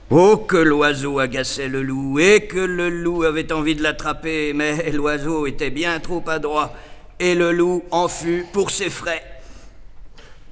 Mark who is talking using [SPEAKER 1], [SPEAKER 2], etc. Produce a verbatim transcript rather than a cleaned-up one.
[SPEAKER 1] Oh, que l'oiseau agaçait le loup, et que le loup avait envie de l'attraper, mais l'oiseau était bien trop adroit, et le loup en fut pour ses frais.